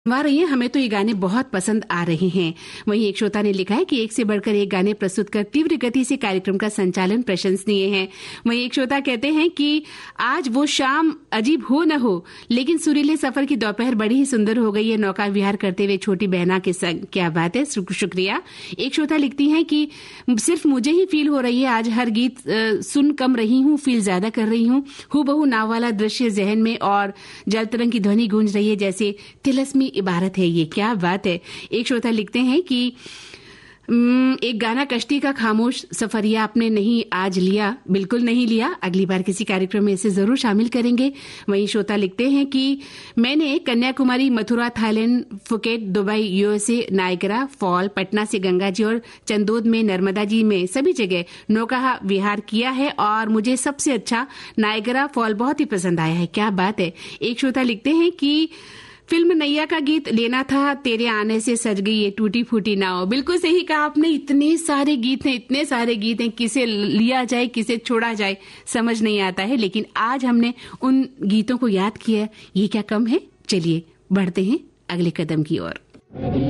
रही हैं, हमें तो ये गाने बहुत पसंद आ रहे हैं। वहीं एक श्रोता ने लिखा है कि एक से बढ़कर एक गाने प्रस्तुत कर तीव्र गति से कार्यक्रम का संचालन प्रशंसनीय है। वहीं एक श्रोता कहते हैं कि आज वो शाम अजीब हो न हो, लेकिन सुरीले सफर की दोपहर बड़ी ही सुंदर हो गई है नौका विहार करते हुए छोटी बहना के संग। क्या बात है, शुक्रिया। एक श्रोता लिखती हैं कि सिर्फ मुझे ही फील हो रही है, आज हर गीत सुन कम रही हूँ, फील ज्यादा कर रही हूँ। हूबहू नाव वाला दृश्य जहन में और जल तरंग की ध्वनि गूंज रही है जैसे तिलस्मी इबारत है ये। क्या बात है। एक श्रोता लिखते हैं कि एक गाना कश्ती का खामोश सफरिया आपने नहीं आज लिया, बिल्कुल नहीं लिया, अगली बार किसी कार्यक्रम में इसे जरूर शामिल करेंगे। वहीं श्रोता लिखते हैं कि मैंने Kanyakumari, Mathura Thailand, Phuket, Dubai, USA, Niagara fall, Patna से गंगा जी और चंदोद में नर्मदा जी में सभी जगह नौका विहार किया है और मुझे सबसे अच्छा नायगरा फॉल बहुत ही पसंद आया है। क्या बात है। एक श्रोता लिखते हैं कि फिल्म नैया का गीत लेना था, तेरे आने से सज गई ये टूटी फूटी नाव। बिल्कुल सही कहा आपने, इतने सारे गीत हैं, किसे लिया जाए किसे छोड़ा जाए समझ नहीं आता है, लेकिन आज हमने उन गीतों को याद किया। ये क्या कम है। चलिए बढ़ते हैं अगले कदम की ओर।